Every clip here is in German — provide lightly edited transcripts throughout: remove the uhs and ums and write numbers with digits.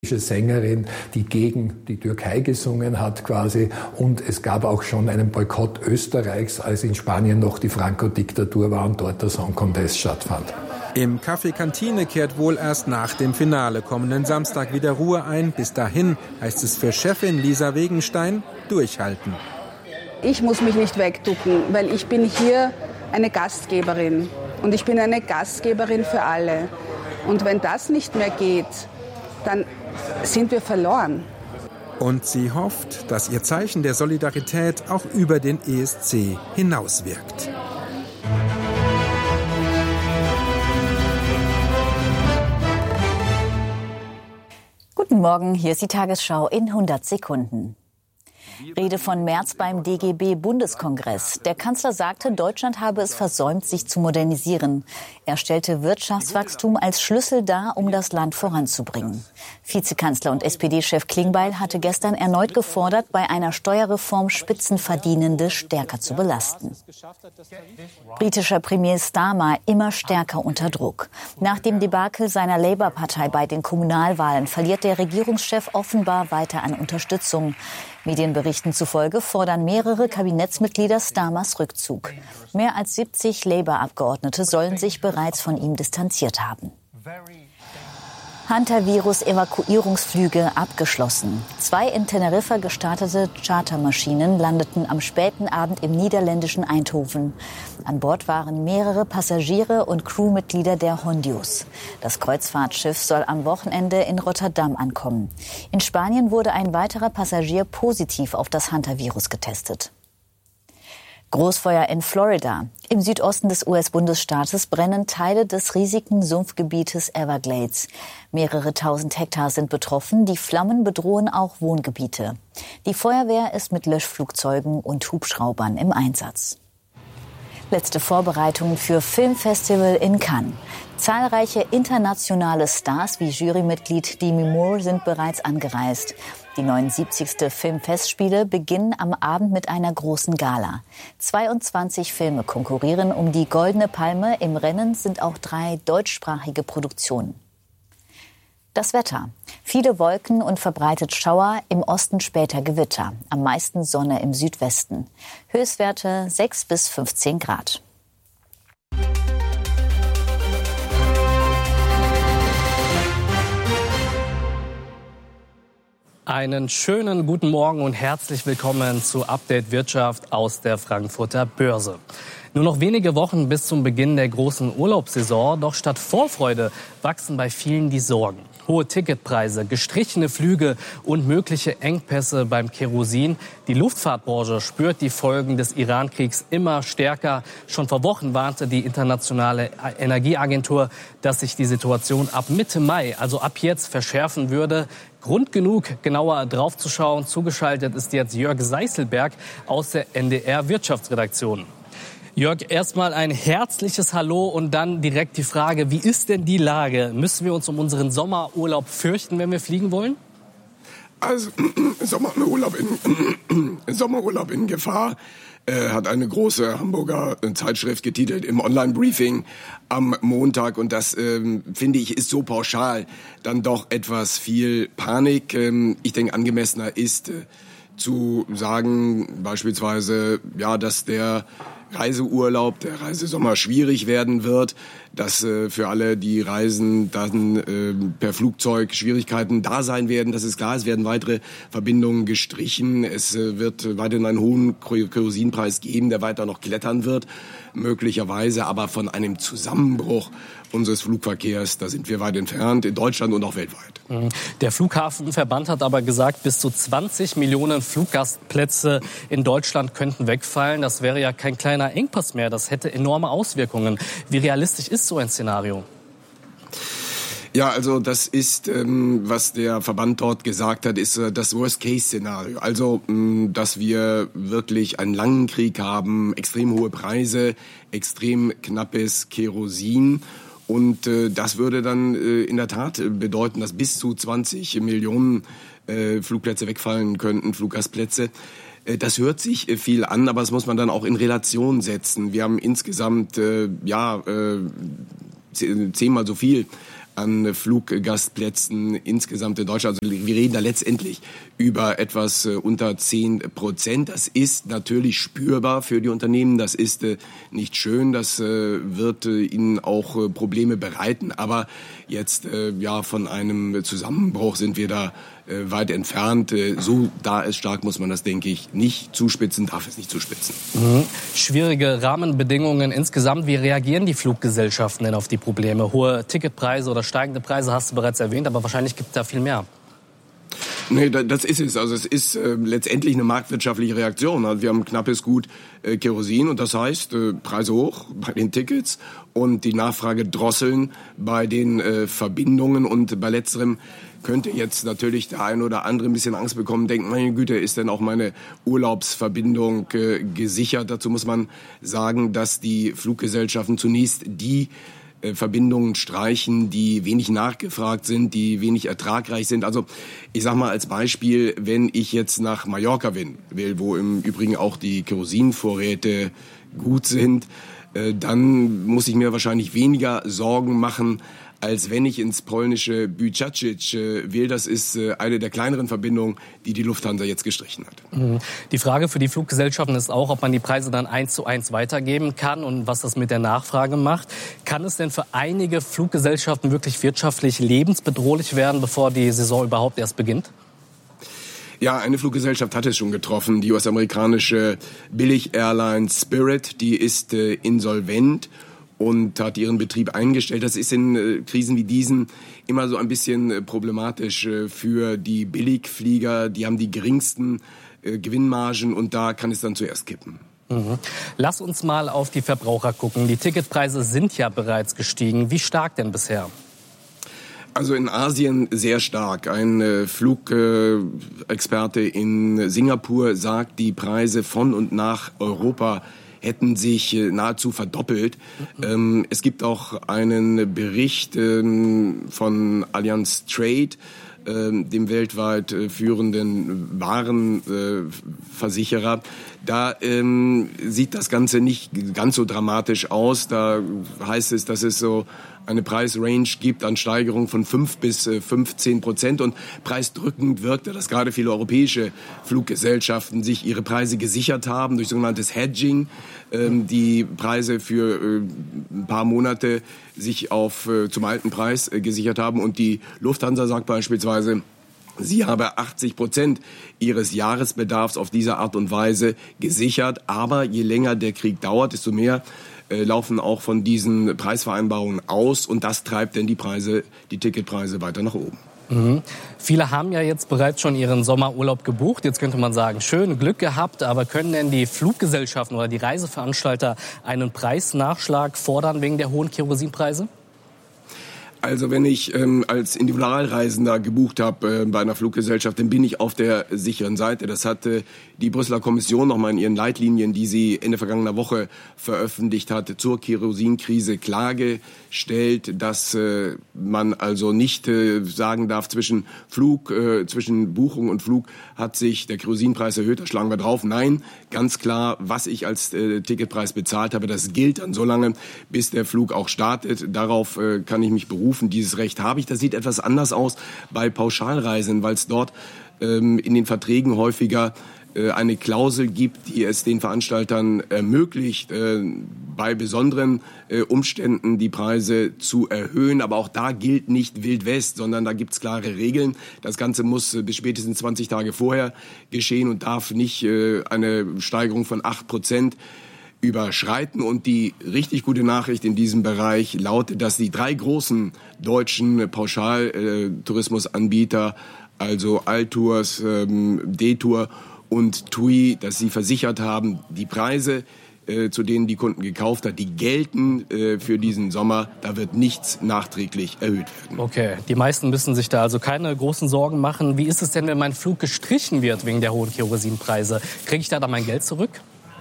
Sängerin, die gegen die Türkei gesungen hat quasi. Und es gab auch schon einen Boykott Österreichs, als in Spanien noch die Franco-Diktatur war und dort der Song Contest stattfand. Im Café Kantine kehrt wohl erst nach dem Finale kommenden Samstag wieder Ruhe ein. Bis dahin heißt es für Chefin Lisa Wegenstein durchhalten. Ich muss mich nicht wegducken, weil ich bin hier eine Gastgeberin. Und ich bin eine Gastgeberin für alle. Und wenn das nicht mehr geht, dann sind wir verloren. Und sie hofft, dass ihr Zeichen der Solidarität auch über den ESC hinauswirkt. Guten Morgen, hier ist die Tagesschau in 100 Sekunden. Rede von Merz beim DGB-Bundeskongress. Der Kanzler sagte, Deutschland habe es versäumt, sich zu modernisieren. Er stellte Wirtschaftswachstum als Schlüssel dar, um das Land voranzubringen. Vizekanzler und SPD-Chef Klingbeil hatte gestern erneut gefordert, bei einer Steuerreform Spitzenverdienende stärker zu belasten. Britischer Premier Starmer immer stärker unter Druck. Nach dem Debakel seiner Labour-Partei bei den Kommunalwahlen verliert der Regierungschef offenbar weiter an Unterstützung. Medienberichten zufolge fordern mehrere Kabinettsmitglieder Starmers Rückzug. Mehr als 70 Labour-Abgeordnete sollen sich bereits von ihm distanziert haben. Hantavirus-Evakuierungsflüge abgeschlossen. 2 in Teneriffa gestartete Chartermaschinen landeten am späten Abend im niederländischen Eindhoven. An Bord waren mehrere Passagiere und Crewmitglieder der Hondius. Das Kreuzfahrtschiff soll am Wochenende in Rotterdam ankommen. In Spanien wurde ein weiterer Passagier positiv auf das Hantavirus getestet. Großfeuer in Florida. Im Südosten des US-Bundesstaates brennen Teile des riesigen Sumpfgebietes Everglades. Mehrere tausend Hektar sind betroffen. Die Flammen bedrohen auch Wohngebiete. Die Feuerwehr ist mit Löschflugzeugen und Hubschraubern im Einsatz. Letzte Vorbereitungen für Filmfestival in Cannes. Zahlreiche internationale Stars wie Jurymitglied Demi Moore sind bereits angereist. Die 79. Filmfestspiele beginnen am Abend mit einer großen Gala. 22 Filme konkurrieren um die Goldene Palme. Im Rennen sind auch 3 deutschsprachige Produktionen. Das Wetter. Viele Wolken und verbreitet Schauer, im Osten später Gewitter. Am meisten Sonne im Südwesten. Höchstwerte 6 bis 15 Grad. Einen schönen guten Morgen und herzlich willkommen zu Update Wirtschaft aus der Frankfurter Börse. Nur noch wenige Wochen bis zum Beginn der großen Urlaubssaison, doch statt Vorfreude wachsen bei vielen die Sorgen. Hohe Ticketpreise, gestrichene Flüge und mögliche Engpässe beim Kerosin. Die Luftfahrtbranche spürt die Folgen des Iran-Kriegs immer stärker. Schon vor Wochen warnte die Internationale Energieagentur, dass sich die Situation ab Mitte Mai, also ab jetzt, verschärfen würde. Grund genug, genauer draufzuschauen. Zugeschaltet ist jetzt Jörg Seißelberg aus der NDR-Wirtschaftsredaktion. Jörg, erstmal ein herzliches Hallo und dann direkt die Frage, wie ist denn die Lage? Müssen wir uns um unseren Sommerurlaub fürchten, wenn wir fliegen wollen? Also Sommerurlaub in Gefahr, hat eine große Hamburger Zeitschrift getitelt im Online-Briefing am Montag. Und das, finde ich, ist so pauschal dann doch etwas viel Panik. Ich denke, angemessener ist zu sagen beispielsweise, ja, dass der Reiseurlaub, der Reisesommer schwierig werden wird, dass für alle, die reisen, dann per Flugzeug Schwierigkeiten da sein werden. Das ist klar, es werden weitere Verbindungen gestrichen. Es wird weiterhin einen hohen Kerosinpreis geben, der weiter noch klettern wird, möglicherweise. Aber von einem Zusammenbruch unseres Flugverkehrs, da sind wir weit entfernt, in Deutschland und auch weltweit. Der Flughafenverband hat aber gesagt, bis zu 20 Millionen Fluggastplätze in Deutschland könnten wegfallen. Das wäre ja kein kleiner Engpass mehr. Das hätte enorme Auswirkungen. Wie realistisch ist so ein Szenario? Ja, also das ist, was der Verband dort gesagt hat, ist das Worst-Case-Szenario. Also, dass wir wirklich einen langen Krieg haben, extrem hohe Preise, extrem knappes Kerosin. Und das würde dann in der Tat bedeuten, dass bis zu 20 Millionen Flugplätze wegfallen könnten, Fluggastplätze. Das hört sich viel an, aber das muss man dann auch in Relation setzen. Wir haben insgesamt 10-mal so viel an Fluggastplätzen insgesamt in Deutschland. Also wir reden da letztendlich über etwas unter 10%. Das ist natürlich spürbar für die Unternehmen. Das ist nicht schön. Das wird ihnen auch Probleme bereiten. Aber jetzt von einem Zusammenbruch sind wir da weit entfernt. So da ist stark, muss man das, denke ich, nicht zuspitzen, darf es nicht zuspitzen. Schwierige Rahmenbedingungen insgesamt. Wie reagieren die Fluggesellschaften denn auf die Probleme? Hohe Ticketpreise oder steigende Preise hast du bereits erwähnt, aber wahrscheinlich gibt es da viel mehr. Nee, das ist es. Also es ist letztendlich eine marktwirtschaftliche Reaktion. Also wir haben knappes Gut Kerosin und das heißt Preise hoch bei den Tickets und die Nachfrage drosseln bei den Verbindungen und bei letzterem könnte jetzt natürlich der ein oder andere ein bisschen Angst bekommen, denken, meine Güte, ist denn auch meine Urlaubsverbindung gesichert? Dazu muss man sagen, dass die Fluggesellschaften zunächst die Verbindungen streichen, die wenig nachgefragt sind, die wenig ertragreich sind. Also ich sag mal als Beispiel, wenn ich jetzt nach Mallorca will, wo im Übrigen auch die Kerosinvorräte gut sind, dann muss ich mir wahrscheinlich weniger Sorgen machen, als wenn ich ins polnische Bychacic will. Das ist eine der kleineren Verbindungen, die die Lufthansa jetzt gestrichen hat. Die Frage für die Fluggesellschaften ist auch, ob man die Preise dann 1:1 weitergeben kann und was das mit der Nachfrage macht. Kann es denn für einige Fluggesellschaften wirklich wirtschaftlich lebensbedrohlich werden, bevor die Saison überhaupt erst beginnt? Ja, eine Fluggesellschaft hat es schon getroffen. Die US-amerikanische Billig-Airline Spirit, die ist insolvent und hat ihren Betrieb eingestellt. Das ist in Krisen wie diesen immer so ein bisschen problematisch für die Billigflieger. Die haben die geringsten Gewinnmargen und da kann es dann zuerst kippen. Lass uns mal auf die Verbraucher gucken. Die Ticketpreise sind ja bereits gestiegen. Wie stark denn bisher? Also in Asien sehr stark. Ein Flugexperte in Singapur sagt, die Preise von und nach Europa hätten sich nahezu verdoppelt. Es gibt auch einen Bericht von Allianz Trade, dem weltweit führenden Warenversicherer. Da sieht das Ganze nicht ganz so dramatisch aus. Da heißt es, dass es so eine Preisrange gibt an Steigerung von 5 bis 15%. Und preisdrückend wirkte, dass gerade viele europäische Fluggesellschaften sich ihre Preise gesichert haben durch sogenanntes Hedging, die Preise für ein paar Monate sich zum alten Preis gesichert haben. Und die Lufthansa sagt beispielsweise, sie habe 80% ihres Jahresbedarfs auf diese Art und Weise gesichert. Aber je länger der Krieg dauert, desto mehr laufen auch von diesen Preisvereinbarungen aus. Und das treibt dann die Ticketpreise weiter nach oben. Viele haben ja jetzt bereits schon ihren Sommerurlaub gebucht. Jetzt könnte man sagen, schön, Glück gehabt. Aber können denn die Fluggesellschaften oder die Reiseveranstalter einen Preisnachschlag fordern wegen der hohen Kerosinpreise? Also wenn ich als Individualreisender gebucht habe bei einer Fluggesellschaft, dann bin ich auf der sicheren Seite. Das hatte die Brüsseler Kommission nochmal in ihren Leitlinien, die sie Ende vergangener Woche veröffentlicht hat, zur Kerosinkrise klargestellt, dass man also nicht sagen darf, zwischen Buchung und Flug hat sich der Kerosinpreis erhöht, da schlagen wir drauf. Nein, ganz klar, was ich als Ticketpreis bezahlt habe, das gilt dann so lange, bis der Flug auch startet. Darauf kann ich mich berufen. Dieses Recht habe ich. Das sieht etwas anders aus bei Pauschalreisen, weil es dort in den Verträgen häufiger eine Klausel gibt, die es den Veranstaltern ermöglicht, bei besonderen Umständen die Preise zu erhöhen. Aber auch da gilt nicht Wild West, sondern da gibt es klare Regeln. Das Ganze muss bis spätestens 20 Tage vorher geschehen und darf nicht eine Steigerung von 8% überschreiten. Und die richtig gute Nachricht in diesem Bereich lautet, dass die 3 großen deutschen Pauschaltourismusanbieter, also Altours, D-Tour und TUI, dass sie versichert haben, die Preise, zu denen die Kunden gekauft hat, die gelten für diesen Sommer. Da wird nichts nachträglich erhöht werden. Okay, die meisten müssen sich da also keine großen Sorgen machen. Wie ist es denn, wenn mein Flug gestrichen wird wegen der hohen Kerosinpreise? Kriege ich da dann mein Geld zurück?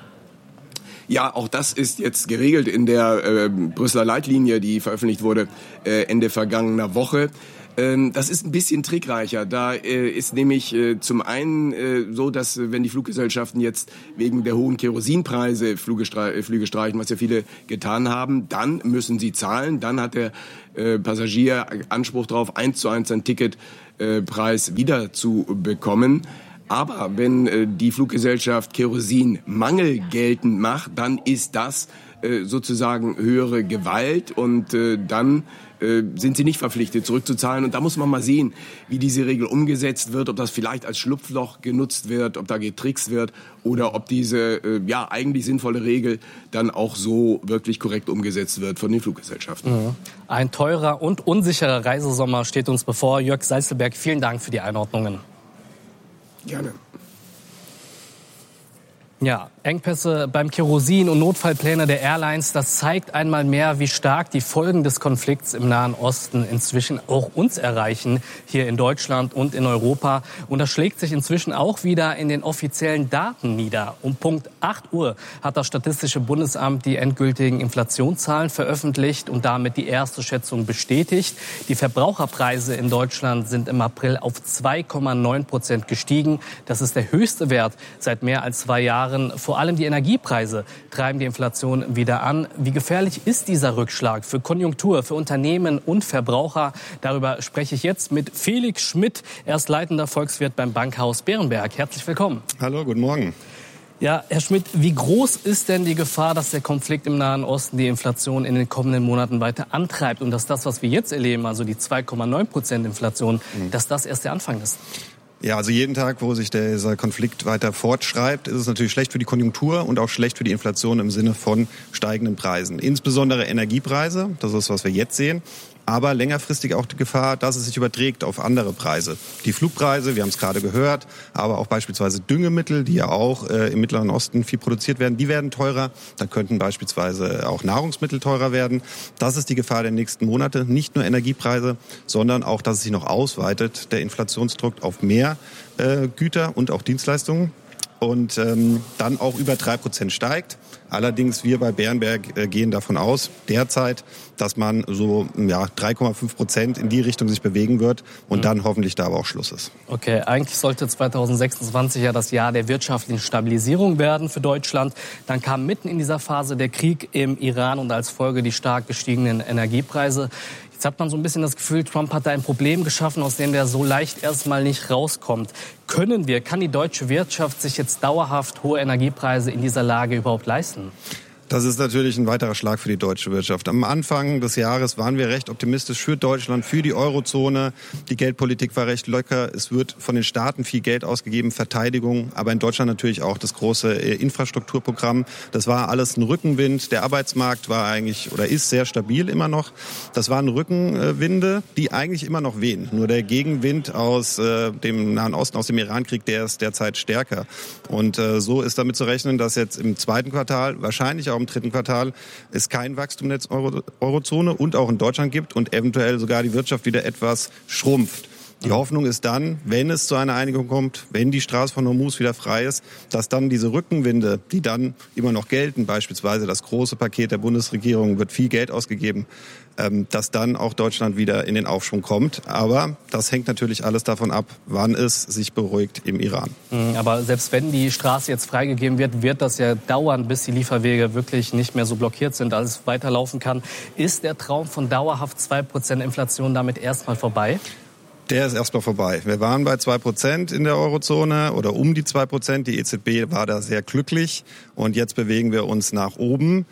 Ja, auch das ist jetzt geregelt in der Brüsseler Leitlinie, die veröffentlicht wurde Ende vergangener Woche. Das ist ein bisschen trickreicher. Da ist nämlich zum einen so, dass wenn die Fluggesellschaften jetzt wegen der hohen Kerosinpreise Flüge streichen, was ja viele getan haben, dann müssen sie zahlen. Dann hat der Passagier Anspruch darauf, 1:1 sein Ticketpreis wieder zu bekommen. Aber wenn die Fluggesellschaft Kerosinmangel geltend macht, dann ist das sozusagen höhere Gewalt und dann sind sie nicht verpflichtet zurückzuzahlen. Und da muss man mal sehen, wie diese Regel umgesetzt wird, ob das vielleicht als Schlupfloch genutzt wird, ob da getrickst wird oder ob diese eigentlich sinnvolle Regel dann auch so wirklich korrekt umgesetzt wird von den Fluggesellschaften. Mhm. Ein teurer und unsicherer Reisesommer steht uns bevor. Jörg Seißelberg, vielen Dank für die Einordnungen. Gerne. Ja, Engpässe beim Kerosin und Notfallpläne der Airlines, das zeigt einmal mehr, wie stark die Folgen des Konflikts im Nahen Osten inzwischen auch uns erreichen, hier in Deutschland und in Europa. Und das schlägt sich inzwischen auch wieder in den offiziellen Daten nieder. Um Punkt 8 Uhr hat das Statistische Bundesamt die endgültigen Inflationszahlen veröffentlicht und damit die erste Schätzung bestätigt. Die Verbraucherpreise in Deutschland sind im April auf 2,9% gestiegen. Das ist der höchste Wert seit mehr als 2 Jahren. Vor allem die Energiepreise treiben die Inflation wieder an. Wie gefährlich ist dieser Rückschlag für Konjunktur, für Unternehmen und Verbraucher? Darüber spreche ich jetzt mit Felix Schmidt. Er ist leitender Volkswirt beim Bankhaus Berenberg. Herzlich willkommen. Hallo, guten Morgen. Ja, Herr Schmidt, wie groß ist denn die Gefahr, dass der Konflikt im Nahen Osten die Inflation in den kommenden Monaten weiter antreibt und dass das, was wir jetzt erleben, also die 2,9% Inflation, dass das erst der Anfang ist? Ja, also jeden Tag, wo sich dieser Konflikt weiter fortschreibt, ist es natürlich schlecht für die Konjunktur und auch schlecht für die Inflation im Sinne von steigenden Preisen. Insbesondere Energiepreise, das ist, was wir jetzt sehen. Aber längerfristig auch die Gefahr, dass es sich überträgt auf andere Preise. Die Flugpreise, wir haben es gerade gehört, aber auch beispielsweise Düngemittel, die ja auch im Mittleren Osten viel produziert werden, die werden teurer. Dann könnten beispielsweise auch Nahrungsmittel teurer werden. Das ist die Gefahr der nächsten Monate. Nicht nur Energiepreise, sondern auch, dass es sich noch ausweitet, der Inflationsdruck auf mehr Güter und auch Dienstleistungen. Und dann auch über 3% steigt. Allerdings wir bei Berenberg gehen davon aus, derzeit, dass man so 3,5% in die Richtung sich bewegen wird und dann hoffentlich da aber auch Schluss ist. Okay, eigentlich sollte 2026 ja das Jahr der wirtschaftlichen Stabilisierung werden für Deutschland. Dann kam mitten in dieser Phase der Krieg im Iran und als Folge die stark gestiegenen Energiepreise. Jetzt hat man so ein bisschen das Gefühl, Trump hat da ein Problem geschaffen, aus dem der so leicht erstmal nicht rauskommt. Kann die deutsche Wirtschaft sich jetzt dauerhaft hohe Energiepreise in dieser Lage überhaupt leisten? Das ist natürlich ein weiterer Schlag für die deutsche Wirtschaft. Am Anfang des Jahres waren wir recht optimistisch für Deutschland, für die Eurozone. Die Geldpolitik war recht locker. Es wird von den Staaten viel Geld ausgegeben, Verteidigung, aber in Deutschland natürlich auch das große Infrastrukturprogramm. Das war alles ein Rückenwind. Der Arbeitsmarkt war eigentlich oder ist sehr stabil immer noch. Das waren Rückenwinde, die eigentlich immer noch wehen. Nur der Gegenwind aus dem Nahen Osten, aus dem Irankrieg, der ist derzeit stärker. Und so ist damit zu rechnen, dass jetzt im zweiten Quartal, wahrscheinlich auch im dritten Quartal, es kein Wachstum in der Eurozone und auch in Deutschland gibt und eventuell sogar die Wirtschaft wieder etwas schrumpft. Die Hoffnung ist dann, wenn es zu einer Einigung kommt, wenn die Straße von Hormuz wieder frei ist, dass dann diese Rückenwinde, die dann immer noch gelten, beispielsweise das große Paket der Bundesregierung, wird viel Geld ausgegeben, dass dann auch Deutschland wieder in den Aufschwung kommt. Aber das hängt natürlich alles davon ab, wann es sich beruhigt im Iran. Aber selbst wenn die Straße jetzt freigegeben wird, wird das ja dauern, bis die Lieferwege wirklich nicht mehr so blockiert sind, als es weiterlaufen kann. Ist der Traum von dauerhaft 2% Inflation damit erstmal vorbei? Der ist erstmal vorbei. Wir waren bei 2% in der Eurozone oder um die 2%. Die EZB war da sehr glücklich und jetzt bewegen wir uns nach oben.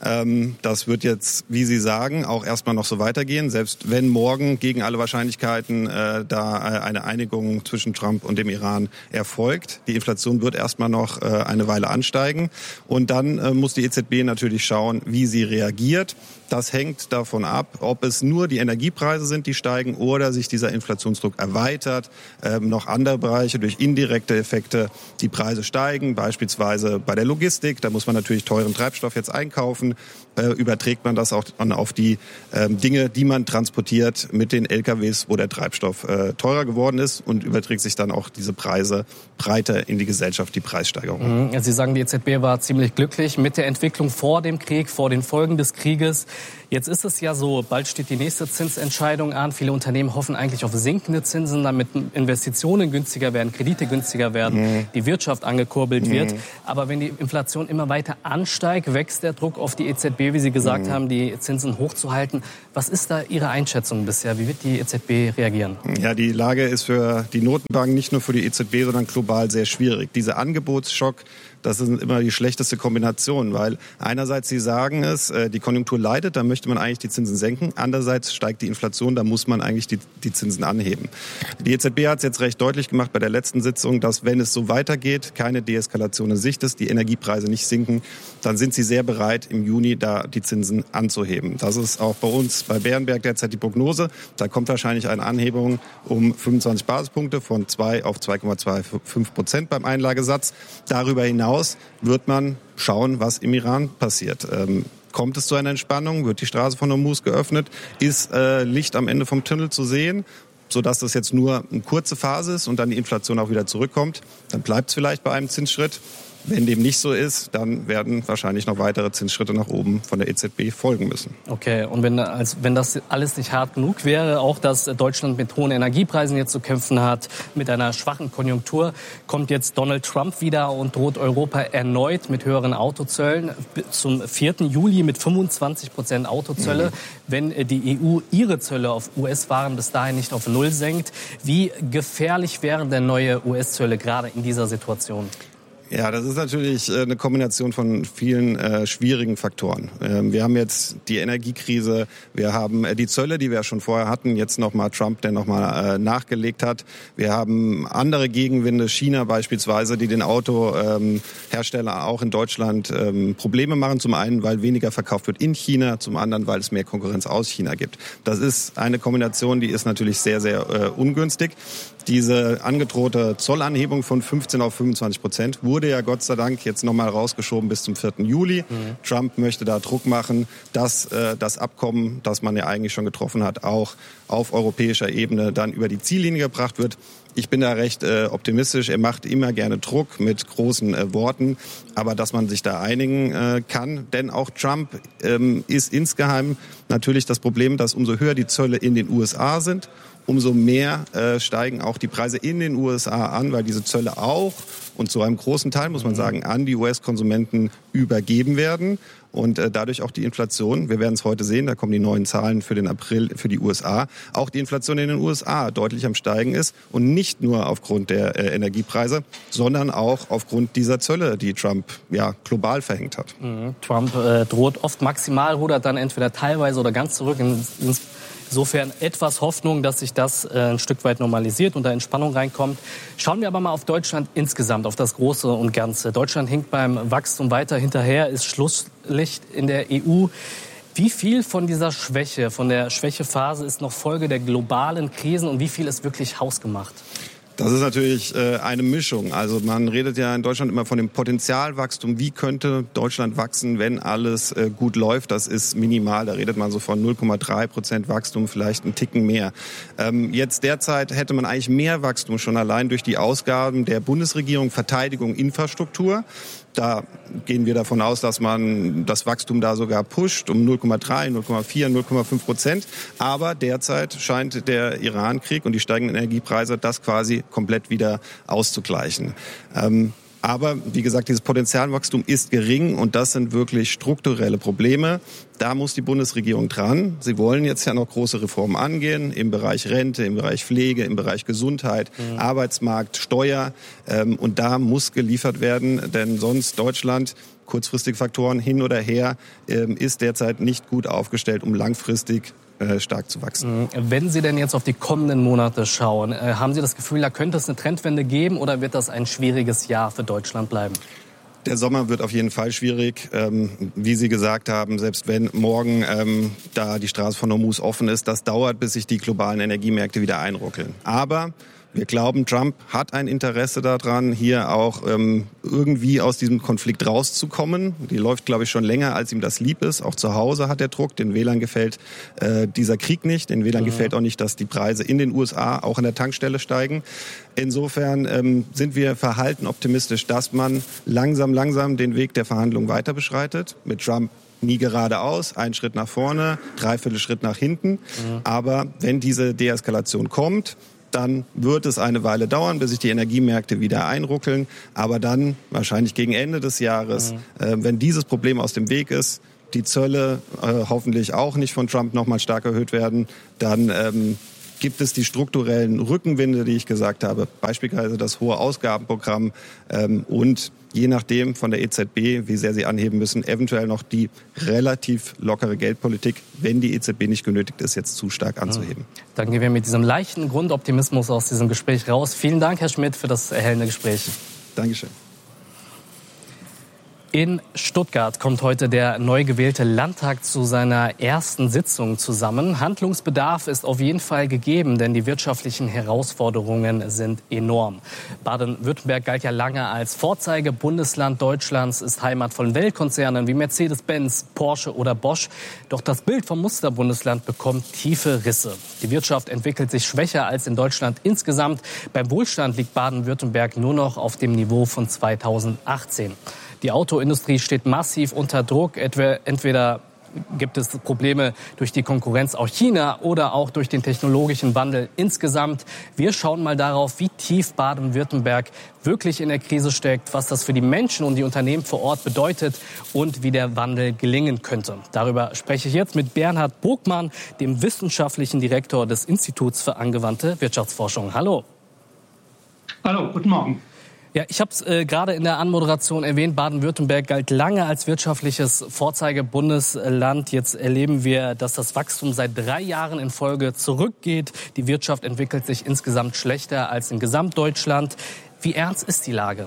Das wird jetzt, wie Sie sagen, auch erstmal noch so weitergehen, selbst wenn morgen gegen alle Wahrscheinlichkeiten da eine Einigung zwischen Trump und dem Iran erfolgt. Die Inflation wird erstmal noch eine Weile ansteigen und dann muss die EZB natürlich schauen, wie sie reagiert. Das hängt davon ab, ob es nur die Energiepreise sind, die steigen oder sich dieser Inflationsdruck erweitert, noch andere Bereiche durch indirekte Effekte die Preise steigen, beispielsweise bei der Logistik. Da muss man natürlich teuren Treibstoff jetzt einkaufen. davon überträgt man das auch auf die Dinge, die man transportiert mit den LKWs, wo der Treibstoff teurer geworden ist, und überträgt sich dann auch diese Preise breiter in die Gesellschaft, die Preissteigerung. Sie sagen, die EZB war ziemlich glücklich mit der Entwicklung vor dem Krieg, vor den Folgen des Krieges. Jetzt ist es ja so, bald steht die nächste Zinsentscheidung an. Viele Unternehmen hoffen eigentlich auf sinkende Zinsen, damit Investitionen günstiger werden, Kredite günstiger werden, die Wirtschaft angekurbelt wird. Aber wenn die Inflation immer weiter ansteigt, wächst der Druck auf die EZB, wie Sie gesagt haben, die Zinsen hochzuhalten. Was ist da Ihre Einschätzung bisher? Wie wird die EZB reagieren? Ja, die Lage ist für die Notenbanken, nicht nur für die EZB, sondern global sehr schwierig. Dieser Angebotsschock, das ist immer die schlechteste Kombination, weil einerseits Sie sagen es, die Konjunktur leidet, da möchte man eigentlich die Zinsen senken. Andererseits steigt die Inflation, da muss man eigentlich die Zinsen anheben. Die EZB hat es jetzt recht deutlich gemacht bei der letzten Sitzung, dass wenn es so weitergeht, keine Deeskalation in Sicht ist, die Energiepreise nicht sinken, dann sind sie sehr bereit, im Juni da die Zinsen anzuheben. Das ist auch bei uns bei Berenberg derzeit die Prognose. Da kommt wahrscheinlich eine Anhebung um 25 Basispunkte von 2 auf 2,25% beim Einlagesatz. Darüber hinaus wird man schauen, was im Iran passiert. Kommt es zu einer Entspannung? Wird die Straße von Hormuz geöffnet? Ist Licht am Ende vom Tunnel zu sehen? Sodass das jetzt nur eine kurze Phase ist und dann die Inflation auch wieder zurückkommt. Dann bleibt es vielleicht bei einem Zinsschritt. Wenn dem nicht so ist, dann werden wahrscheinlich noch weitere Zinsschritte nach oben von der EZB folgen müssen. Okay, und wenn das alles nicht hart genug wäre, auch dass Deutschland mit hohen Energiepreisen jetzt zu kämpfen hat, mit einer schwachen Konjunktur, kommt jetzt Donald Trump wieder und droht Europa erneut mit höheren Autozöllen zum 4. Juli mit 25% Autozölle, wenn die EU ihre Zölle auf US-Waren bis dahin nicht auf Null senkt. Wie gefährlich wären denn neue US-Zölle gerade in dieser Situation? Ja, das ist natürlich eine Kombination von vielen schwierigen Faktoren. Wir haben jetzt die Energiekrise, wir haben die Zölle, die wir ja schon vorher hatten, jetzt nochmal Trump, der nochmal nachgelegt hat. Wir haben andere Gegenwinde, China beispielsweise, die den Autohersteller auch in Deutschland Probleme machen. Zum einen, weil weniger verkauft wird in China, zum anderen, weil es mehr Konkurrenz aus China gibt. Das ist eine Kombination, die ist natürlich sehr, sehr ungünstig. Diese angedrohte Zollanhebung von 15 auf 25% wurde ja Gott sei Dank jetzt nochmal rausgeschoben bis zum 4. Juli. Trump möchte da Druck machen, dass das Abkommen, das man ja eigentlich schon getroffen hat, auch auf europäischer Ebene dann über die Ziellinie gebracht wird. Ich bin da recht optimistisch. Er macht immer gerne Druck mit großen Worten, aber dass man sich da einigen kann. Denn auch Trump ist insgeheim natürlich das Problem, dass umso höher die Zölle in den USA sind, umso mehr steigen auch die Preise in den USA an, weil diese Zölle auch und zu einem großen Teil, muss man sagen, an die US-Konsumenten übergeben werden. Und dadurch auch die Inflation, wir werden es heute sehen, da kommen die neuen Zahlen für den April für die USA, auch die Inflation in den USA deutlich am Steigen ist. Und nicht nur aufgrund der Energiepreise, sondern auch aufgrund dieser Zölle, die Trump ja global verhängt hat. Trump droht oft maximal, rudert dann entweder teilweise oder ganz zurück. Insofern etwas Hoffnung, dass sich das ein Stück weit normalisiert und da Entspannung reinkommt. Schauen wir aber mal auf Deutschland insgesamt, auf das Große und Ganze. Deutschland hinkt beim Wachstum weiter hinterher, ist Schlusslicht in der EU. Wie viel von dieser Schwäche, von der Schwächephase ist noch Folge der globalen Krisen und wie viel ist wirklich hausgemacht? Das ist natürlich eine Mischung. Also man redet ja in Deutschland immer von dem Potenzialwachstum. Wie könnte Deutschland wachsen, wenn alles gut läuft? Das ist minimal. Da redet man so von 0,3% Wachstum, vielleicht einen Ticken mehr. Jetzt derzeit hätte man eigentlich mehr Wachstum schon allein durch die Ausgaben der Bundesregierung, Verteidigung, Infrastruktur. Da gehen wir davon aus, dass man das Wachstum da sogar pusht um 0,3, 0,4, 0,5%. Aber derzeit scheint der Iran-Krieg und die steigenden Energiepreise das quasi komplett wieder auszugleichen. Aber wie gesagt, dieses Potenzialwachstum ist gering und das sind wirklich strukturelle Probleme. Da muss die Bundesregierung dran. Sie wollen jetzt ja noch große Reformen angehen im Bereich Rente, im Bereich Pflege, im Bereich Gesundheit, Arbeitsmarkt, Steuer. Und da muss geliefert werden, denn sonst Deutschland, kurzfristige Faktoren hin oder her, ist derzeit nicht gut aufgestellt, um langfristig stark zu wachsen. Wenn Sie denn jetzt auf die kommenden Monate schauen, haben Sie das Gefühl, da könnte es eine Trendwende geben oder wird das ein schwieriges Jahr für Deutschland bleiben? Der Sommer wird auf jeden Fall schwierig. Wie Sie gesagt haben, selbst wenn morgen da die Straße von Hormuz offen ist, das dauert, bis sich die globalen Energiemärkte wieder einruckeln. Aber Wir glauben, Trump hat ein Interesse daran, hier auch irgendwie aus diesem Konflikt rauszukommen. Die läuft, glaube ich, schon länger, als ihm das lieb ist. Auch zu Hause hat er Druck. Den Wählern gefällt dieser Krieg nicht. Den Wählern gefällt auch nicht, dass die Preise in den USA auch an der Tankstelle steigen. Insofern sind wir verhalten optimistisch, dass man langsam den Weg der Verhandlungen weiter beschreitet. Mit Trump nie geradeaus, ein Schritt nach vorne, 3/4 Schritt nach hinten. Aber wenn diese Deeskalation kommt, dann wird es eine Weile dauern, bis sich die Energiemärkte wieder einruckeln. Aber dann, wahrscheinlich gegen Ende des Jahres, wenn dieses Problem aus dem Weg ist, die Zölle hoffentlich auch nicht von Trump nochmal stark erhöht werden, dann gibt es die strukturellen Rückenwinde, die ich gesagt habe, beispielsweise das hohe Ausgabenprogramm und je nachdem von der EZB, wie sehr sie anheben müssen, eventuell noch die relativ lockere Geldpolitik, wenn die EZB nicht genötigt ist, jetzt zu stark anzuheben. Dann gehen wir mit diesem leichten Grundoptimismus aus diesem Gespräch raus. Vielen Dank, Herr Schmidt, für das erhellende Gespräch. Dankeschön. In Stuttgart kommt heute der neu gewählte Landtag zu seiner ersten Sitzung zusammen. Handlungsbedarf ist auf jeden Fall gegeben, denn die wirtschaftlichen Herausforderungen sind enorm. Baden-Württemberg galt ja lange als Vorzeigebundesland Deutschlands, ist Heimat von Weltkonzernen wie Mercedes-Benz, Porsche oder Bosch. Doch das Bild vom Musterbundesland bekommt tiefe Risse. Die Wirtschaft entwickelt sich schwächer als in Deutschland insgesamt. Beim Wohlstand liegt Baden-Württemberg nur noch auf dem Niveau von 2018. Die Autoindustrie steht massiv unter Druck. Entweder gibt es Probleme durch die Konkurrenz aus China oder auch durch den technologischen Wandel insgesamt. Wir schauen mal darauf, wie tief Baden-Württemberg wirklich in der Krise steckt, was das für die Menschen und die Unternehmen vor Ort bedeutet und wie der Wandel gelingen könnte. Darüber spreche ich jetzt mit Bernhard Burgmann, dem wissenschaftlichen Direktor des Instituts für angewandte Wirtschaftsforschung. Hallo. Hallo, guten Morgen. Ja, ich habe es gerade in der Anmoderation erwähnt, Baden-Württemberg galt lange als wirtschaftliches Vorzeigebundesland. Jetzt erleben wir, dass das Wachstum seit 3 Jahren in Folge zurückgeht. Die Wirtschaft entwickelt sich insgesamt schlechter als in Gesamtdeutschland. Wie ernst ist die Lage?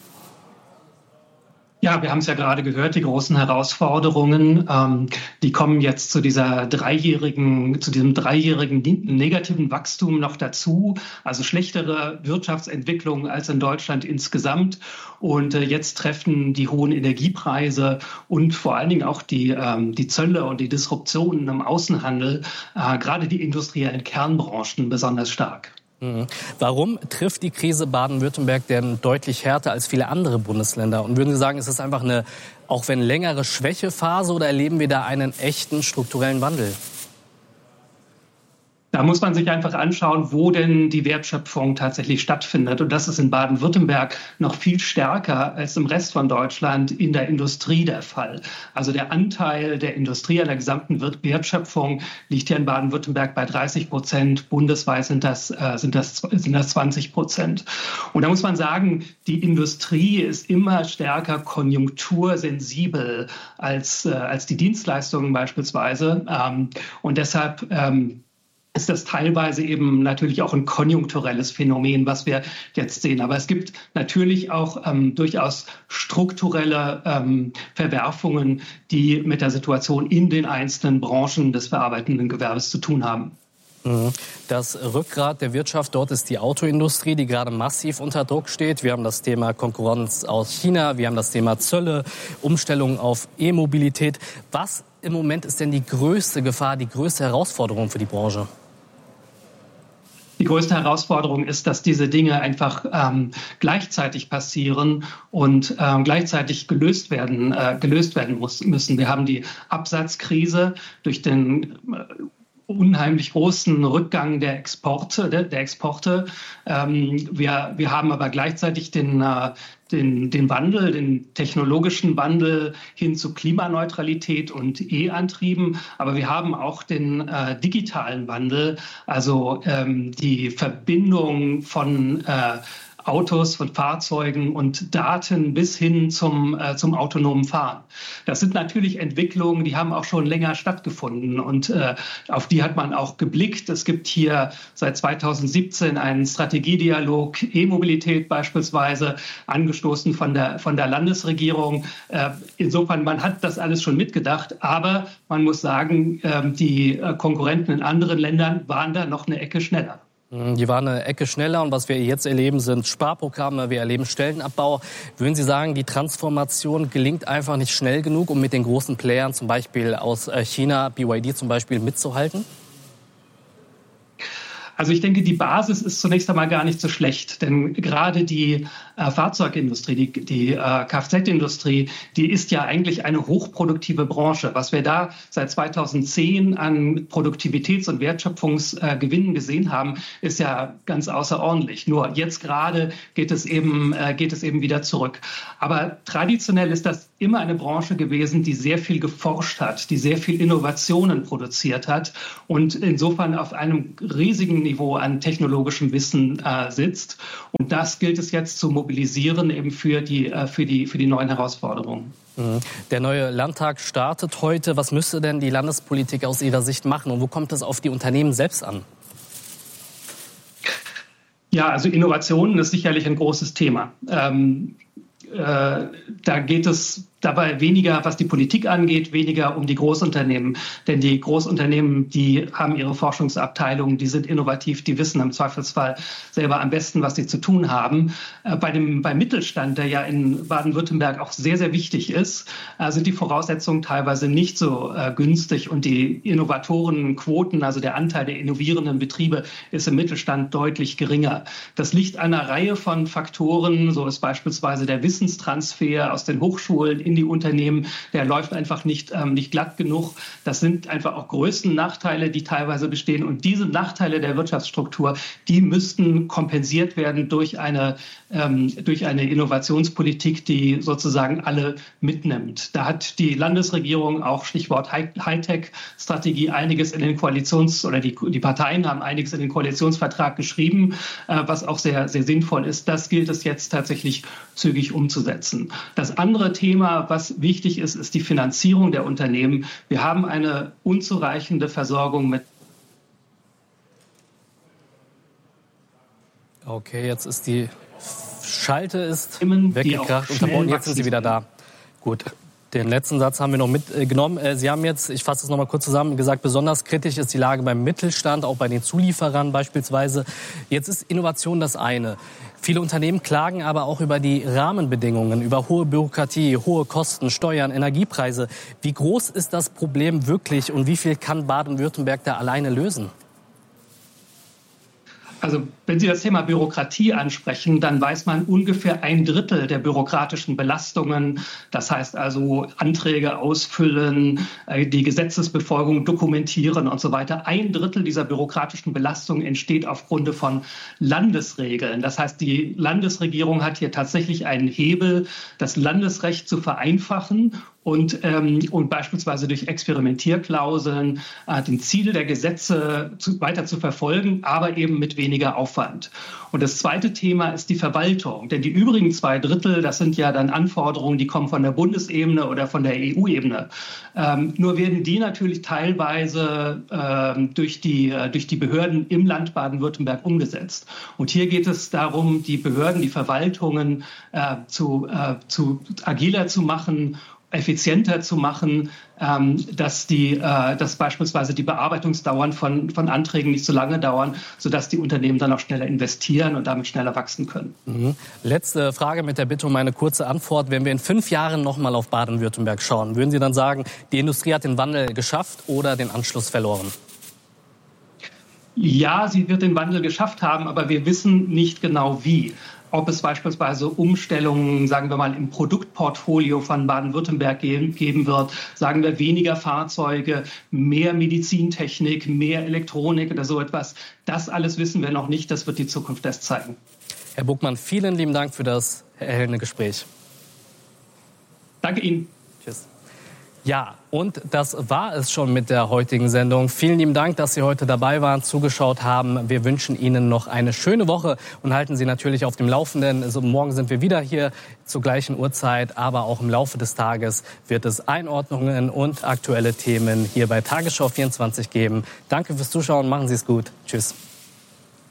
Ja, wir haben es ja gerade gehört, die großen Herausforderungen, die kommen jetzt zu diesem dreijährigen negativen Wachstum noch dazu. Also schlechtere Wirtschaftsentwicklung als in Deutschland insgesamt. Und jetzt treffen die hohen Energiepreise und vor allen Dingen auch die Zölle und die Disruptionen im Außenhandel, gerade die industriellen Kernbranchen besonders stark. Warum trifft die Krise Baden-Württemberg denn deutlich härter als viele andere Bundesländer? Und würden Sie sagen, ist es einfach eine, auch wenn längere Schwächephase, oder erleben wir da einen echten strukturellen Wandel? Da muss man sich einfach anschauen, wo denn die Wertschöpfung tatsächlich stattfindet. Und das ist in Baden-Württemberg noch viel stärker als im Rest von Deutschland in der Industrie der Fall. Also der Anteil der Industrie an der gesamten Wertschöpfung liegt hier in Baden-Württemberg bei 30%. Bundesweit sind das 20%. Und da muss man sagen, die Industrie ist immer stärker konjunktursensibel als die Dienstleistungen beispielsweise. Und deshalb ist das teilweise eben natürlich auch ein konjunkturelles Phänomen, was wir jetzt sehen. Aber es gibt natürlich auch durchaus strukturelle Verwerfungen, die mit der Situation in den einzelnen Branchen des verarbeitenden Gewerbes zu tun haben. Das Rückgrat der Wirtschaft dort ist die Autoindustrie, die gerade massiv unter Druck steht. Wir haben das Thema Konkurrenz aus China, wir haben das Thema Zölle, Umstellung auf E-Mobilität. Was im Moment ist denn die größte Gefahr, die größte Herausforderung für die Branche? Die größte Herausforderung ist, dass diese Dinge einfach gleichzeitig passieren und gleichzeitig gelöst werden müssen. Wir haben die Absatzkrise durch den unheimlich großen Rückgang der Exporte. Wir haben aber gleichzeitig den Wandel, den technologischen Wandel hin zu Klimaneutralität und E-Antrieben. Aber wir haben auch den digitalen Wandel, also die Verbindung von Autos, von Fahrzeugen und Daten bis hin zum autonomen Fahren. Das sind natürlich Entwicklungen, die haben auch schon länger stattgefunden und auf die hat man auch geblickt. Es gibt hier seit 2017 einen Strategiedialog E-Mobilität beispielsweise, angestoßen von der Landesregierung. Insofern, man hat das alles schon mitgedacht, aber man muss sagen, die Konkurrenten in anderen Ländern waren da noch eine Ecke schneller. Die waren eine Ecke schneller und was wir jetzt erleben, sind Sparprogramme, wir erleben Stellenabbau. Würden Sie sagen, die Transformation gelingt einfach nicht schnell genug, um mit den großen Playern, zum Beispiel aus China, BYD zum Beispiel, mitzuhalten? Also ich denke, die Basis ist zunächst einmal gar nicht so schlecht, denn gerade die Fahrzeugindustrie, die Kfz-Industrie, die ist ja eigentlich eine hochproduktive Branche. Was wir da seit 2010 an Produktivitäts- und Wertschöpfungsgewinnen gesehen haben, ist ja ganz außerordentlich. Nur jetzt gerade geht es eben wieder zurück. Aber traditionell ist das immer eine Branche gewesen, die sehr viel geforscht hat, die sehr viel Innovationen produziert hat und insofern auf einem riesigen Niveau an technologischem Wissen sitzt. Und das gilt es jetzt zu mobilisieren eben für die neuen Herausforderungen. Der neue Landtag startet heute. Was müsste denn die Landespolitik aus Ihrer Sicht machen und wo kommt es auf die Unternehmen selbst an? Ja, also Innovationen ist sicherlich ein großes Thema. Da geht es dabei weniger, was die Politik angeht, weniger um die Großunternehmen. Denn die Großunternehmen, die haben ihre Forschungsabteilungen, die sind innovativ, die wissen im Zweifelsfall selber am besten, was sie zu tun haben. Beim Mittelstand, der ja in Baden-Württemberg auch sehr, sehr wichtig ist, sind die Voraussetzungen teilweise nicht so günstig. Und die Innovatorenquoten, also der Anteil der innovierenden Betriebe, ist im Mittelstand deutlich geringer. Das liegt an einer Reihe von Faktoren. So ist beispielsweise der Wissenstransfer aus den Hochschulen in die Unternehmen, der läuft einfach nicht glatt genug. Das sind einfach auch größten Nachteile, die teilweise bestehen. Und diese Nachteile der Wirtschaftsstruktur, die müssten kompensiert werden durch eine Innovationspolitik, die sozusagen alle mitnimmt. Da hat die Landesregierung auch Stichwort Hightech-Strategie einiges in den die Parteien haben einiges in den Koalitionsvertrag geschrieben, was auch sehr, sehr sinnvoll ist. Das gilt es jetzt tatsächlich zügig umzusetzen. Das andere Thema, was wichtig ist, ist die Finanzierung der Unternehmen. Wir haben eine unzureichende Versorgung mit. Okay, jetzt ist die Schalte weggekracht, unterbrochen. Jetzt sind Sie wieder da. Gut. Den letzten Satz haben wir noch mitgenommen. Sie haben jetzt, ich fasse es noch mal kurz zusammen, gesagt, besonders kritisch ist die Lage beim Mittelstand, auch bei den Zulieferern beispielsweise. Jetzt ist Innovation das eine. Viele Unternehmen klagen aber auch über die Rahmenbedingungen, über hohe Bürokratie, hohe Kosten, Steuern, Energiepreise. Wie groß ist das Problem wirklich und wie viel kann Baden-Württemberg da alleine lösen? Also wenn Sie das Thema Bürokratie ansprechen, dann weiß man ungefähr 1/3 der bürokratischen Belastungen. Das heißt also Anträge ausfüllen, die Gesetzesbefolgung dokumentieren und so weiter. 1/3 dieser bürokratischen Belastung entsteht aufgrund von Landesregeln. Das heißt, die Landesregierung hat hier tatsächlich einen Hebel, das Landesrecht zu vereinfachen und beispielsweise durch Experimentierklauseln den Ziele der Gesetze weiter zu verfolgen, aber eben mit weniger Aufwand. Und das zweite Thema ist die Verwaltung. Denn die übrigen 2/3, das sind ja dann Anforderungen, die kommen von der Bundesebene oder von der EU-Ebene. Nur werden die natürlich teilweise durch die Behörden im Land Baden-Württemberg umgesetzt. Und hier geht es darum, die Behörden, die Verwaltungen zu agiler zu machen, effizienter zu machen, dass beispielsweise die Bearbeitungsdauern von Anträgen nicht so lange dauern, sodass die Unternehmen dann auch schneller investieren und damit schneller wachsen können. Letzte Frage mit der Bitte um eine kurze Antwort. Wenn wir in 5 Jahren noch mal auf Baden-Württemberg schauen, würden Sie dann sagen, die Industrie hat den Wandel geschafft oder den Anschluss verloren? Ja, sie wird den Wandel geschafft haben, aber wir wissen nicht genau wie. Ob es beispielsweise Umstellungen, sagen wir mal, im Produktportfolio von Baden-Württemberg geben wird, sagen wir weniger Fahrzeuge, mehr Medizintechnik, mehr Elektronik oder so etwas. Das alles wissen wir noch nicht, das wird die Zukunft erst zeigen. Herr Buckmann, vielen lieben Dank für das erhellende Gespräch. Danke Ihnen. Tschüss. Ja, und das war es schon mit der heutigen Sendung. Vielen lieben Dank, dass Sie heute dabei waren, zugeschaut haben. Wir wünschen Ihnen noch eine schöne Woche und halten Sie natürlich auf dem Laufenden. Also morgen sind wir wieder hier zur gleichen Uhrzeit, aber auch im Laufe des Tages wird es Einordnungen und aktuelle Themen hier bei Tagesschau 24 geben. Danke fürs Zuschauen, machen Sie es gut. Tschüss.